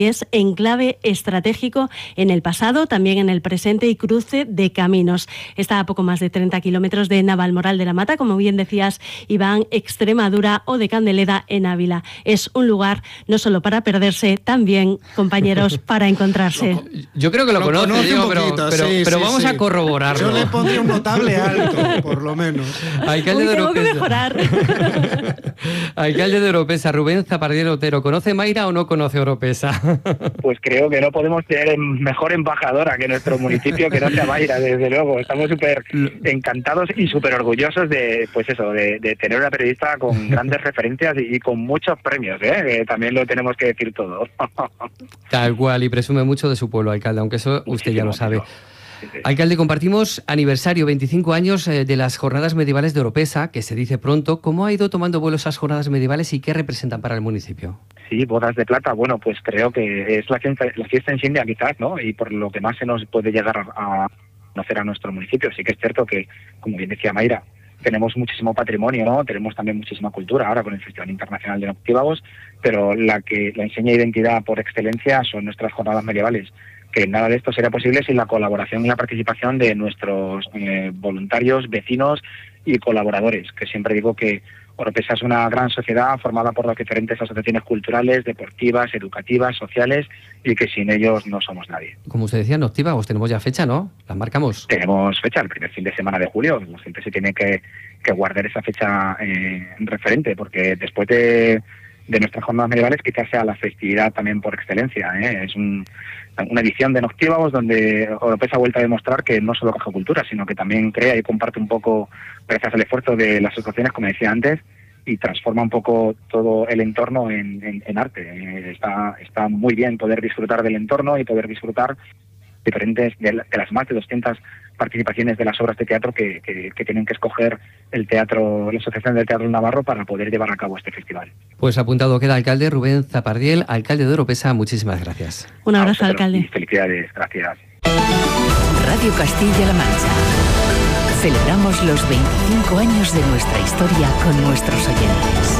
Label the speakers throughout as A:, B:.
A: Es enclave estratégico en el pasado, también en el presente y cruce de caminos. Está a poco más de 30 kilómetros de Navalmoral de la Mata, como bien decías, Iván, Extremadura, o de Candeleda en Ávila. Es un lugar no solo para perderse, también, compañeros, para encontrarse.
B: Yo creo que lo conoce, Diego, pero vamos a corroborarlo.
C: Yo le pondría un notable alto, por lo menos.
B: Alcalde de
A: tengo que
B: Oropesa.
A: mejorar.
B: Alcalde de Oropesa, Rubén Zapardiel Otero. ¿Conoce Mayra o no conoce Oropesa?
D: Pues creo que no podemos tener mejor embajadora que nuestro municipio, que no sea Mayra, desde luego. Estamos súper encantados y súper orgullosos de tener una periodista con grandes referencias y con muchos premios, que también lo tenemos que decir todo.
B: Tal cual, y presume mucho de su pueblo, alcalde, aunque eso usted ya lo sabe. Alcalde, compartimos aniversario, 25 años de las jornadas medievales de Oropesa, que se dice pronto. ¿Cómo ha ido tomando vuelo esas jornadas medievales y qué representan para el municipio?
D: Sí, bodas de plata, bueno, pues creo que es la fiesta insignia quizás, ¿no? Y por lo que más se nos puede llegar a conocer a nuestro municipio. Sí que es cierto que, como bien decía Mayra, tenemos muchísimo patrimonio, ¿no? Tenemos también muchísima cultura ahora con el Festival Internacional de Noctívagos, pero la enseña identidad por excelencia son nuestras jornadas medievales. Que nada de esto sería posible sin la colaboración y la participación de nuestros voluntarios, vecinos y colaboradores, que siempre digo que Oropesa es una gran sociedad formada por las diferentes asociaciones culturales, deportivas, educativas, sociales, y que sin ellos no somos nadie.
B: Como usted decía, Noctívagos, tenemos ya fecha, ¿no? ¿Las marcamos?
D: Tenemos fecha, el primer fin de semana de julio. La gente se tiene que guardar esa fecha referente, porque después de nuestras jornadas medievales quizás sea la festividad también por excelencia. Es una edición de Noctívagos donde Oropesa ha vuelto a demostrar que no solo caja cultura, sino que también crea y comparte un poco, gracias al esfuerzo de las asociaciones, como decía antes, y transforma un poco todo el entorno en arte. Está muy bien poder disfrutar del entorno y poder disfrutar diferentes de las más de 200 participaciones de las obras de teatro que tienen que escoger la Asociación del Teatro Navarro para poder llevar a cabo este festival.
B: Pues apuntado queda, alcalde Rubén Zapardiel, alcalde de Oropesa, muchísimas gracias.
A: Un abrazo, alcalde.
D: Y felicidades, gracias.
E: Radio Castilla-La Mancha. Celebramos los 25 años de nuestra historia con nuestros oyentes.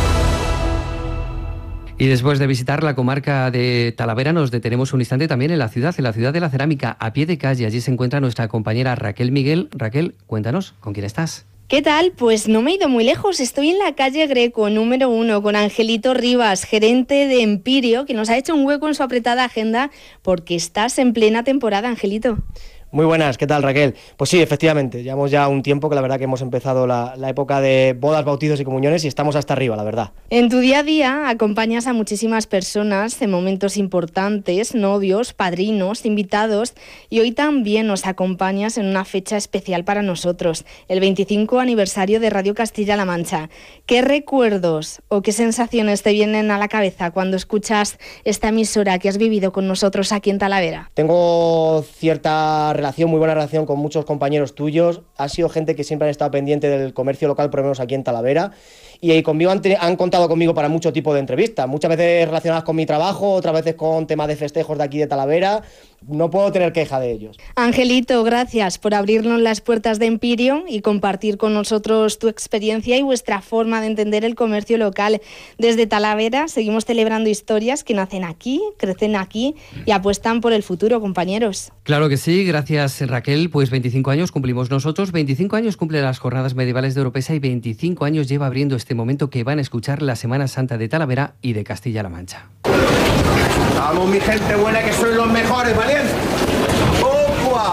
B: Y después de visitar la comarca de Talavera, nos detenemos un instante también en la ciudad de la cerámica, a pie de calle. Allí se encuentra nuestra compañera Raquel Miguel. Raquel, cuéntanos, ¿con quién estás?
F: ¿Qué tal? Pues no me he ido muy lejos, estoy en la calle Greco, número 1, con Angelito Rivas, gerente de Empirio, que nos ha hecho un hueco en su apretada agenda porque estás en plena temporada, Angelito.
G: Muy buenas, ¿qué tal, Raquel? Pues sí, efectivamente, llevamos ya un tiempo que la verdad que hemos empezado la época de bodas, bautizos y comuniones y estamos hasta arriba, la verdad.
F: En tu día a día acompañas a muchísimas personas en momentos importantes, novios, padrinos, invitados, y hoy también nos acompañas en una fecha especial para nosotros, el 25 aniversario de Radio Castilla-La Mancha. ¿Qué recuerdos o qué sensaciones te vienen a la cabeza cuando escuchas esta emisora que has vivido con nosotros aquí en Talavera?
G: Tengo cierta muy buena relación con muchos compañeros tuyos. Ha sido gente que siempre han estado pendiente del comercio local, por lo menos aquí en Talavera, y conmigo han contado conmigo para mucho tipo de entrevistas, muchas veces relacionadas con mi trabajo, otras veces con temas de festejos de aquí de Talavera. No puedo tener queja de ellos.
F: Angelito, gracias por abrirnos las puertas de Empirio y compartir con nosotros tu experiencia y vuestra forma de entender el comercio local. Desde Talavera seguimos celebrando historias que nacen aquí, crecen aquí y apuestan por el futuro, compañeros.
B: Claro que sí, gracias, Raquel. Pues 25 años cumplimos nosotros, 25 años cumple las jornadas medievales de Oropesa y 25 años lleva abriendo este momento que van a escuchar la Semana Santa de Talavera y de Castilla-La Mancha.
H: Vamos, mi gente buena, que sois los mejores, ¿valientes? Poco a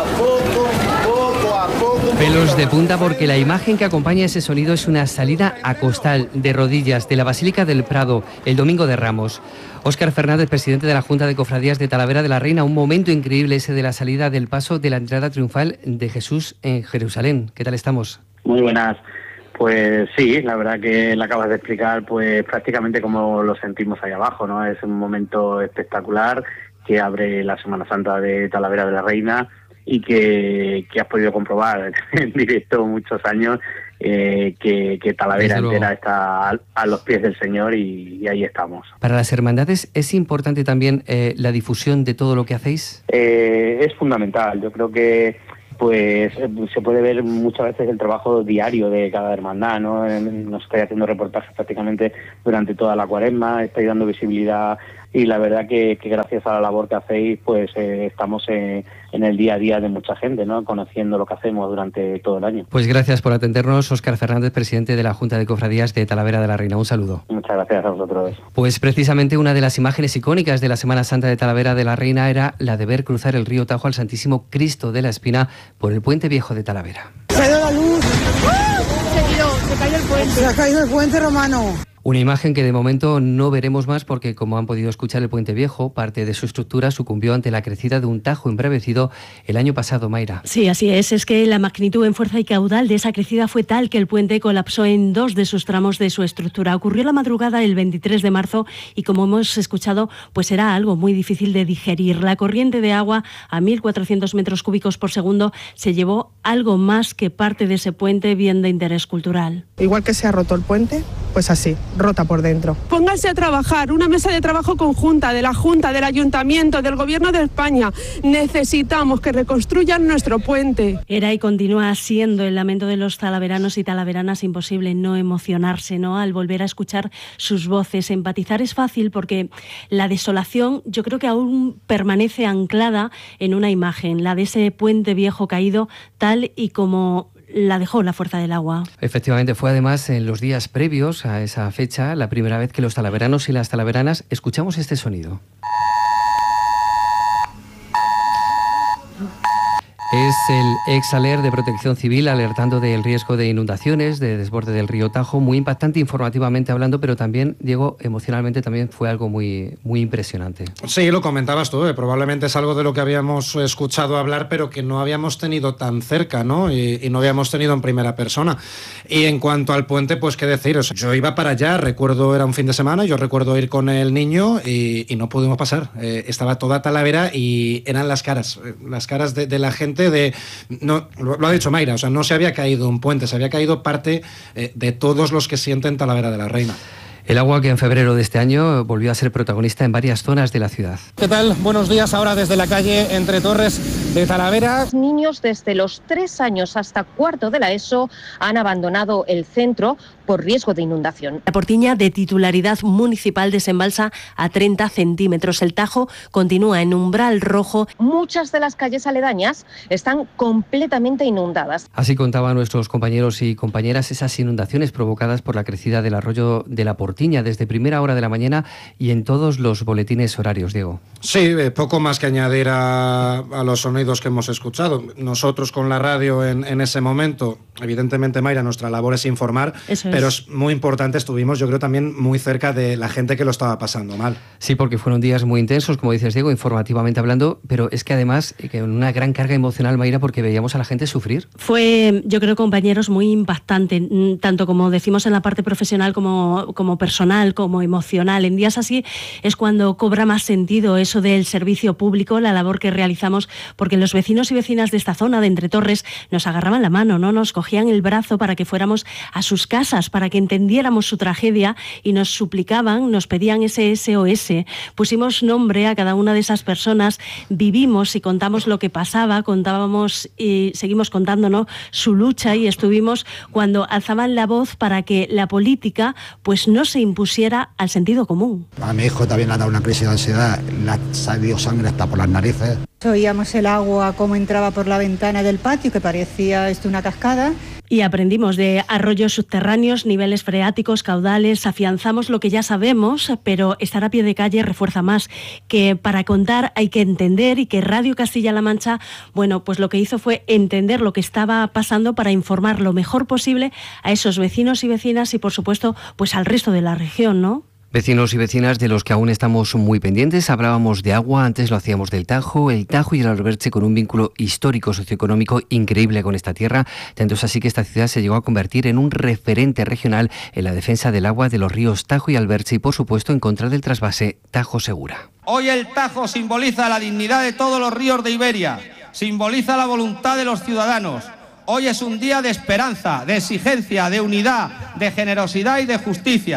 H: poco.
B: Pelos de punta porque la imagen que acompaña ese sonido es una salida a costal de rodillas de la Basílica del Prado el domingo de Ramos. Óscar Fernández, presidente de la Junta de Cofradías de Talavera de la Reina, un momento increíble ese de la salida del paso de la entrada triunfal de Jesús en Jerusalén. ¿Qué tal estamos?
I: Muy buenas. Pues sí, la verdad que la acabas de explicar pues prácticamente como lo sentimos ahí abajo, ¿no? Es un momento espectacular que abre la Semana Santa de Talavera de la Reina y que has podido comprobar en directo muchos años que Talavera entera está a los pies del Señor y ahí estamos.
B: Para las hermandades, ¿es importante también la difusión de todo lo que hacéis?
I: Es fundamental, yo creo que pues se puede ver muchas veces el trabajo diario de cada hermandad, ¿no? Nos estáis haciendo reportajes prácticamente durante toda la Cuaresma, estáis dando visibilidad y la verdad que gracias a la labor que hacéis, pues estamos en el día a día de mucha gente, ¿no? Conociendo lo que hacemos durante todo el año.
B: Pues gracias por atendernos, Óscar Fernández, presidente de la Junta de Cofradías de Talavera de la Reina. Un saludo.
I: Muchas gracias a vosotros.
B: Pues precisamente una de las imágenes icónicas de la Semana Santa de Talavera de la Reina era la de ver cruzar el río Tajo al Santísimo Cristo de la Espina por el Puente Viejo de Talavera.
J: Se ha ido la luz. Se cayó el puente. Se ha caído el puente romano.
B: Una imagen que de momento no veremos más porque, como han podido escuchar, el Puente Viejo, parte de su estructura, sucumbió ante la crecida de un Tajo embravecido el año pasado, Mayra.
A: Sí, así es. Es que la magnitud en fuerza y caudal de esa crecida fue tal que el puente colapsó en 2 de sus tramos de su estructura. Ocurrió la madrugada del 23 de marzo y, como hemos escuchado, pues era algo muy difícil de digerir. La corriente de agua a 1.400 metros cúbicos por segundo se llevó algo más que parte de ese puente bien de interés cultural.
J: Igual que se ha roto el puente, pues así, rota por dentro. Pónganse a trabajar, una mesa de trabajo conjunta de la Junta, del Ayuntamiento, del Gobierno de España. Necesitamos que reconstruyan nuestro puente.
A: Era y continúa siendo el lamento de los talaveranos y talaveranas. Imposible no emocionarse, ¿no?, al volver a escuchar sus voces. Empatizar es fácil porque la desolación yo creo que aún permanece anclada en una imagen, la de ese puente viejo caído tal y como la dejó la fuerza del agua.
B: Efectivamente, fue además en los días previos a esa fecha la primera vez que los talaveranos y las talaveranas escuchamos este sonido. Es el ex-aler de Protección Civil alertando del riesgo de inundaciones, de desborde del río Tajo, muy impactante informativamente hablando, pero también, Diego, emocionalmente también fue algo muy, muy impresionante.
C: Sí, lo comentabas tú, probablemente es algo de lo que habíamos escuchado hablar, pero que no habíamos tenido tan cerca, ¿no? Y no habíamos tenido en primera persona. Y en cuanto al puente, pues qué decir, o sea, yo iba para allá, recuerdo, era un fin de semana, yo recuerdo ir con el niño y no pudimos pasar. Estaba toda Talavera y eran las caras de la gente. No, lo ha dicho Mayra, o sea, no se había caído un puente, se había caído parte de todos los que sienten Talavera de la Reina.
B: El agua que en febrero de este año volvió a ser protagonista en varias zonas de la ciudad.
K: ¿Qué tal? Buenos días, ahora desde la calle Entre Torres de Talavera.
L: Niños desde los 3 años hasta cuarto de la ESO han abandonado el centro por riesgo de inundación.
A: La Portiña, de titularidad municipal, desembalsa a 30 centímetros. El Tajo continúa en umbral rojo.
L: Muchas de las calles aledañas están completamente inundadas.
B: Así contaban nuestros compañeros y compañeras esas inundaciones provocadas por la crecida del arroyo de la Portiña desde primera hora de la mañana y en todos los boletines horarios, Diego.
C: Sí, poco más que añadir a los sonidos que hemos escuchado. Nosotros con la radio en ese momento, evidentemente, Mayra, nuestra labor es informar, pero es muy importante, estuvimos yo creo también muy cerca de la gente que lo estaba pasando mal.
B: Sí, porque fueron días muy intensos, como dices, Diego, informativamente hablando, pero es que además que una gran carga emocional, Mayra, porque veíamos a la gente sufrir.
A: Fue, yo creo, compañeros, muy impactante, tanto como decimos en la parte profesional como personal, como emocional. En días así es cuando cobra más sentido eso del servicio público, la labor que realizamos, porque los vecinos y vecinas de esta zona de Entre Torres nos agarraban la mano, ¿no? Nos cogían el brazo para que fuéramos a sus casas, para que entendiéramos su tragedia y nos suplicaban, nos pedían ese SOS. Pusimos nombre a cada una de esas personas, vivimos y contamos lo que pasaba, contábamos y seguimos contando, ¿no?, su lucha, y estuvimos cuando alzaban la voz para que la política pues no se impusiera al sentido común.
M: A mi hijo también le ha dado una crisis de ansiedad, le ha salido sangre hasta por las narices.
N: Oíamos el agua cómo entraba por la ventana del patio, que parecía una cascada.
A: Y aprendimos de arroyos subterráneos, niveles freáticos, caudales, afianzamos lo que ya sabemos, pero estar a pie de calle refuerza más, que para contar hay que entender, y que Radio Castilla-La Mancha, bueno, pues lo que hizo fue entender lo que estaba pasando para informar lo mejor posible a esos vecinos y vecinas y, por supuesto, pues al resto de la región, ¿no?
B: Vecinos y vecinas de los que aún estamos muy pendientes. Hablábamos de agua, antes lo hacíamos del Tajo. El Tajo y el Alberche con un vínculo histórico, socioeconómico increíble con esta tierra. Tanto es así que esta ciudad se llegó a convertir en un referente regional en la defensa del agua de los ríos Tajo y Alberche y, por supuesto, en contra del trasvase Tajo Segura.
O: Hoy el Tajo simboliza la dignidad de todos los ríos de Iberia, simboliza la voluntad de los ciudadanos. Hoy es un día de esperanza, de exigencia, de unidad, de generosidad y de justicia.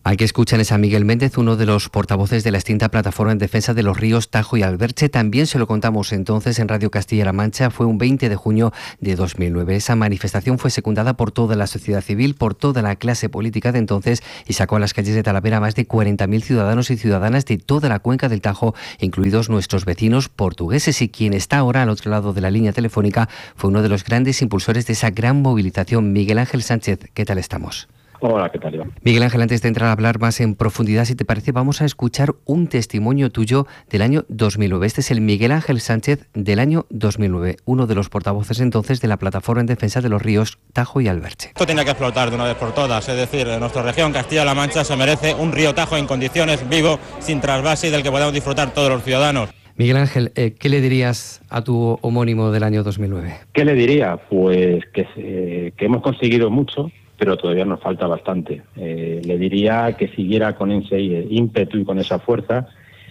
B: Aquí escuchan es a Miguel Méndez, uno de los portavoces de la extinta plataforma en defensa de los ríos Tajo y Alberche. También se lo contamos entonces en Radio Castilla-La Mancha. Fue un 20 de junio de 2009. Esa manifestación fue secundada por toda la sociedad civil, por toda la clase política de entonces y sacó a las calles de Talavera a más de 40.000 ciudadanos y ciudadanas de toda la cuenca del Tajo, incluidos nuestros vecinos portugueses. Y quien está ahora al otro lado de la línea telefónica fue uno de los grandes impulsores de esa gran movilización, Miguel Ángel Sánchez. ¿Qué tal estamos?
P: Hola, ¿qué tal, Iván?
B: Miguel Ángel, antes de entrar a hablar más en profundidad, si te parece, vamos a escuchar un testimonio tuyo del año 2009. Este es el Miguel Ángel Sánchez del año 2009, uno de los portavoces entonces de la plataforma en defensa de los ríos Tajo y Alberche.
Q: Esto tiene que explotar de una vez por todas, es decir, nuestra región Castilla-La Mancha se merece un río Tajo en condiciones, vivo, sin trasvase y del que podamos disfrutar todos los ciudadanos.
B: Miguel Ángel, ¿qué le dirías a tu homónimo del año 2009?
P: ¿Qué le diría? Pues que hemos conseguido mucho, pero todavía nos falta bastante. Le diría que siguiera con ese ímpetu y con esa fuerza,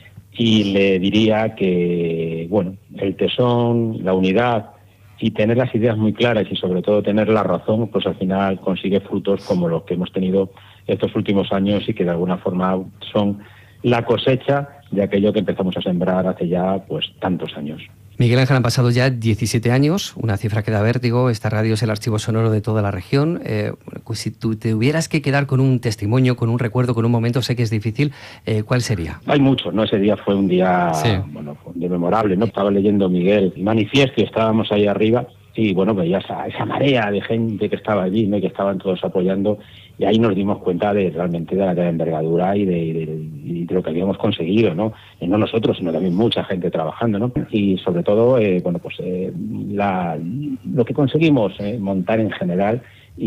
P: y le diría que, bueno, el tesón, la unidad y tener las ideas muy claras y sobre todo tener la razón, pues al final consigue frutos como los que hemos tenido estos últimos años y que de alguna forma son la cosecha de aquello que empezamos a sembrar hace ya pues tantos años.
B: Miguel Ángel, han pasado ya 17 años, una cifra que da vértigo. Esta radio es el archivo sonoro de toda la región. Pues si tú te hubieras que quedar con un testimonio, con un recuerdo, con un momento, sé que es difícil, ¿cuál sería?
P: Hay muchos, ¿no? Ese día fue un día, bueno, fue un día memorable, ¿no? Estaba leyendo Miguel el manifiesto y estábamos ahí arriba y, bueno, veía esa marea de gente que estaba allí, ¿no? Y que estaban todos apoyando, y ahí nos dimos cuenta realmente de la envergadura y de lo que habíamos conseguido, ¿no? Y no nosotros, sino también mucha gente trabajando, ¿no? Y sobre todo, bueno, pues lo que conseguimos montar en general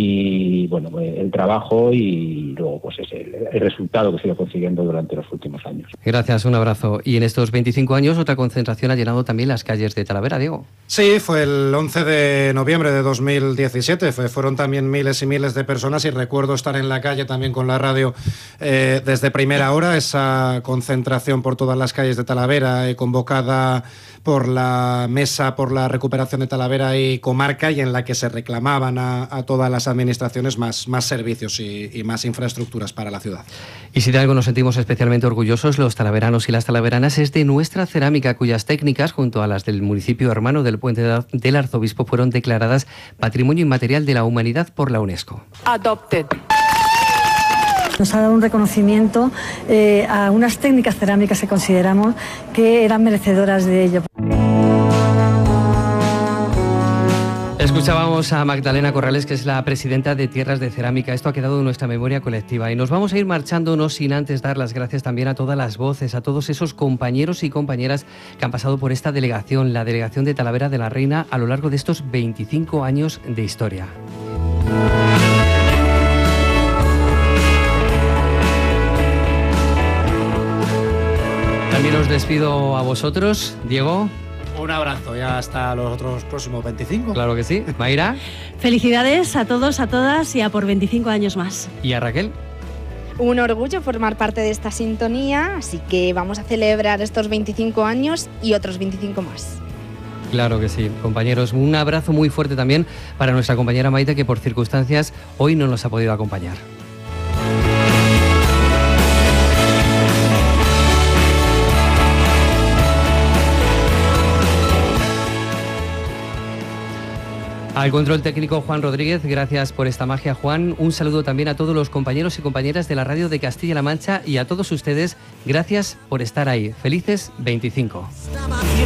P: y, bueno, el trabajo y luego pues el resultado que se iba consiguiendo durante los últimos años.
B: Gracias, un abrazo. Y en estos 25 años otra concentración ha llenado también las calles de Talavera, Diego.
C: Sí, fue el 11 de noviembre de 2017, fueron también miles y miles de personas, y recuerdo estar en la calle también con la radio desde primera hora, esa concentración por todas las calles de Talavera, convocada por la Mesa por la Recuperación de Talavera y Comarca, y en la que se reclamaban a todas las administraciones más servicios y más infraestructuras para la ciudad.
B: Y si de algo nos sentimos especialmente orgullosos los talaveranos y las talaveranas es de nuestra cerámica, cuyas técnicas, junto a las del municipio hermano del Puente del Arzobispo, fueron declaradas Patrimonio Inmaterial de la Humanidad por la UNESCO.
R: Adopted. Nos ha dado un reconocimiento a unas técnicas cerámicas que consideramos que eran merecedoras de ello.
B: Escuchábamos a Magdalena Corrales, que es la presidenta de Tierras de Cerámica. Esto ha quedado en nuestra memoria colectiva y nos vamos a ir marchando, no sin antes dar las gracias también a todas las voces, a todos esos compañeros y compañeras que han pasado por esta delegación, la delegación de Talavera de la Reina, a lo largo de estos 25 años de historia. También os despido a vosotros, Diego.
C: Un abrazo, ya hasta los otros próximos 25.
B: Claro que sí. Mayra.
A: Felicidades a todos, a todas y a por 25 años más.
B: ¿Y a Raquel?
F: Un orgullo formar parte de esta sintonía, así que vamos a celebrar estos 25 años y otros 25 más.
B: Claro que sí, compañeros. Un abrazo muy fuerte también para nuestra compañera Maite, que por circunstancias hoy no nos ha podido acompañar. Al control técnico, Juan Rodríguez, gracias por esta magia, Juan. Un saludo también a todos los compañeros y compañeras de la radio de Castilla-La Mancha y a todos ustedes, gracias por estar ahí. Felices 25.